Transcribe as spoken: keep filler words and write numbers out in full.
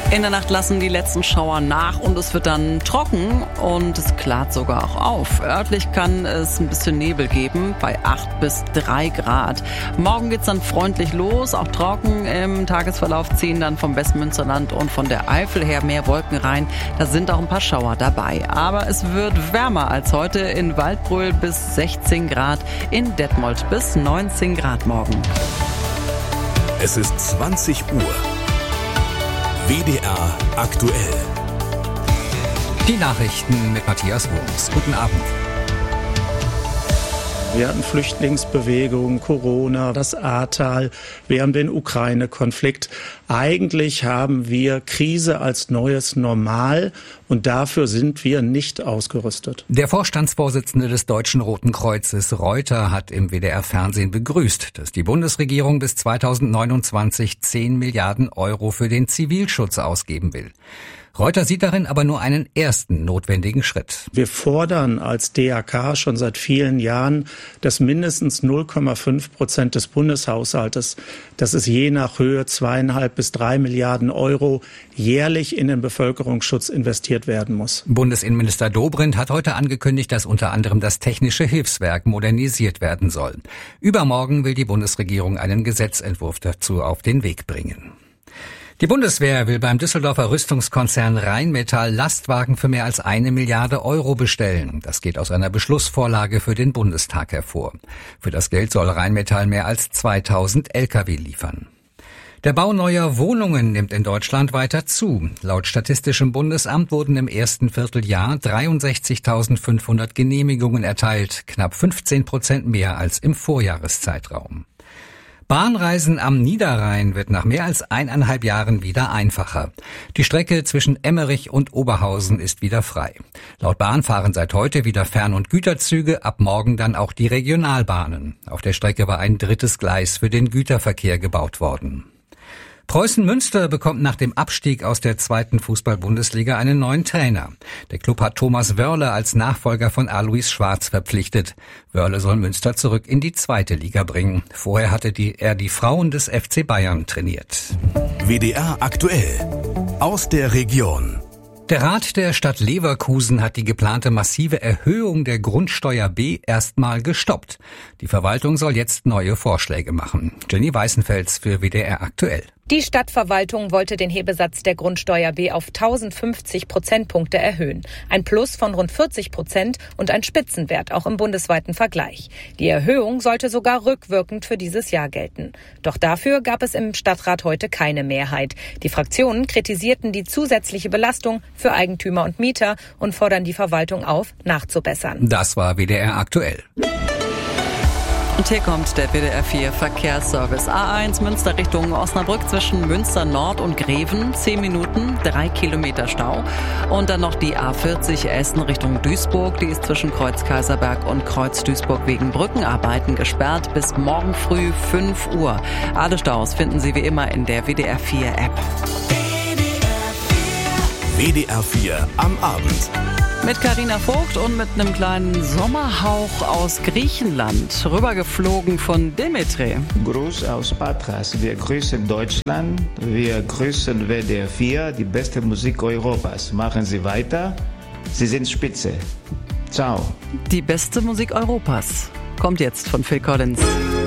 In der Nacht lassen die letzten Schauer nach und es wird dann trocken und es klart sogar auch auf. Örtlich kann es ein bisschen Nebel geben bei acht bis drei Grad. Morgen geht's dann freundlich los, auch trocken. Im Tagesverlauf ziehen dann vom Westmünsterland und von der Eifel her mehr Wolken rein. Da sind auch ein paar Schauer dabei. Aber es wird wärmer als heute. In Waldbröl bis sechzehn Grad, in Detmold bis neunzehn Grad morgen. Es ist zwanzig Uhr. W D R aktuell. Die Nachrichten mit Matthias Wurms. Guten Abend. Wir hatten Flüchtlingsbewegung, Corona, das Ahrtal, wir haben den Ukraine-Konflikt. Eigentlich haben wir Krise als neues Normal und dafür sind wir nicht ausgerüstet. Der Vorstandsvorsitzende des Deutschen Roten Kreuzes, Reuter, hat im W D R-Fernsehen begrüßt, dass die Bundesregierung bis zweitausendneunundzwanzig zehn Milliarden Euro für den Zivilschutz ausgeben will. Reuter sieht darin aber nur einen ersten notwendigen Schritt. Wir fordern als D R K schon seit vielen Jahren, dass mindestens null Komma fünf Prozent des Bundeshaushaltes, das ist je nach Höhe zweieinhalb bis drei Milliarden Euro, jährlich in den Bevölkerungsschutz investiert werden muss. Bundesinnenminister Dobrindt hat heute angekündigt, dass unter anderem das Technische Hilfswerk modernisiert werden soll. Übermorgen will die Bundesregierung einen Gesetzentwurf dazu auf den Weg bringen. Die Bundeswehr will beim Düsseldorfer Rüstungskonzern Rheinmetall Lastwagen für mehr als eine Milliarde Euro bestellen. Das geht aus einer Beschlussvorlage für den Bundestag hervor. Für das Geld soll Rheinmetall mehr als zweitausend L K W liefern. Der Bau neuer Wohnungen nimmt in Deutschland weiter zu. Laut Statistischem Bundesamt wurden im ersten Vierteljahr dreiundsechzigtausendfünfhundert Genehmigungen erteilt, knapp fünfzehn Prozent mehr als im Vorjahreszeitraum. Bahnreisen am Niederrhein wird nach mehr als eineinhalb Jahren wieder einfacher. Die Strecke zwischen Emmerich und Oberhausen ist wieder frei. Laut Bahn fahren seit heute wieder Fern- und Güterzüge, ab morgen dann auch die Regionalbahnen. Auf der Strecke war ein drittes Gleis für den Güterverkehr gebaut worden. Preußen Münster bekommt nach dem Abstieg aus der zweiten Fußball-Bundesliga einen neuen Trainer. Der Klub hat Thomas Wörle als Nachfolger von Alois Schwarz verpflichtet. Wörle soll Münster zurück in die zweite Liga bringen. Vorher hatte die, er die Frauen des F C Bayern trainiert. W D R aktuell. Aus der Region. Der Rat der Stadt Leverkusen hat die geplante massive Erhöhung der Grundsteuer B erstmal gestoppt. Die Verwaltung soll jetzt neue Vorschläge machen. Jenny Weißenfels für W D R aktuell. Die Stadtverwaltung wollte den Hebesatz der Grundsteuer B auf tausendfünfzig Prozentpunkte erhöhen. Ein Plus von rund vierzig Prozent und ein Spitzenwert auch im bundesweiten Vergleich. Die Erhöhung sollte sogar rückwirkend für dieses Jahr gelten. Doch dafür gab es im Stadtrat heute keine Mehrheit. Die Fraktionen kritisierten die zusätzliche Belastung für Eigentümer und Mieter und fordern die Verwaltung auf, nachzubessern. Das war W D R aktuell. Und hier kommt der W D R vier Verkehrsservice. A eins Münster Richtung Osnabrück zwischen Münster Nord und Greven. zehn Minuten, drei Kilometer Stau. Und dann noch die A vierzig Essen Richtung Duisburg. Die ist zwischen Kreuz Kaiserberg und Kreuz Duisburg wegen Brückenarbeiten gesperrt bis morgen früh fünf Uhr. Alle Staus finden Sie wie immer in der W D R vier App. W D R vier am Abend. Mit Carina Vogt und mit einem kleinen Sommerhauch aus Griechenland. Rübergeflogen von Dimitri. Gruß aus Patras. Wir grüßen Deutschland. Wir grüßen W D R vier, die beste Musik Europas. Machen Sie weiter. Sie sind spitze. Ciao. Die beste Musik Europas kommt jetzt von Phil Collins.